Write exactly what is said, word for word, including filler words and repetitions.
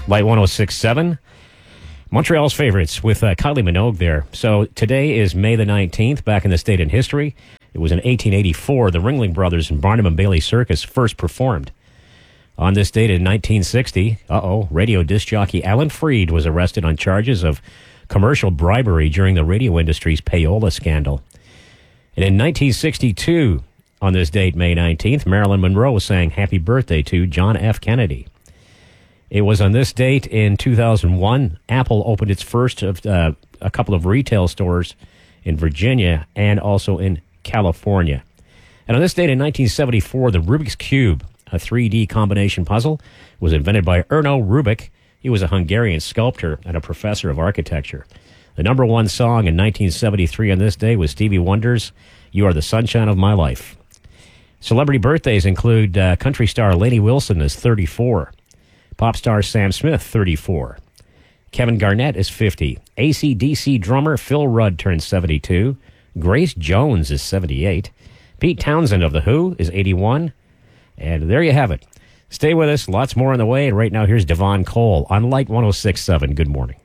Light one oh six point seven. Montreal's favorites with uh, Kylie Minogue there. So today is May the nineteenth, back in this date in history. It was in eighteen eighty-four the Ringling Brothers and Barnum and Bailey Circus first performed. On this date in nineteen sixty, uh-oh, radio disc jockey Alan Freed was arrested on charges of commercial bribery during the radio industry's payola scandal. And in nineteen sixty-two, on this date, May nineteenth, Marilyn Monroe sang happy birthday to John F. Kennedy. It was on this date in two thousand one, Apple opened its first of uh, a couple of retail stores in Virginia and also in California. And on this date in nineteen seventy-four, the Rubik's Cube, a three D combination puzzle, was invented by Erno Rubik. He was a Hungarian sculptor and a professor of architecture. The number one song in nineteen seventy-three on this day was Stevie Wonder's You Are the Sunshine of My Life. Celebrity birthdays include uh, country star Lainey Wilson is thirty-four. Pop star Sam Smith, thirty-four. Kevin Garnett is fifty. A C D C drummer Phil Rudd turns seventy-two. Grace Jones is seventy-eight. Pete Townsend of The Who is eighty-one. And there you have it. Stay with us. Lots more on the way. And right now, here's Devon Cole on Light one oh six point seven. Good morning.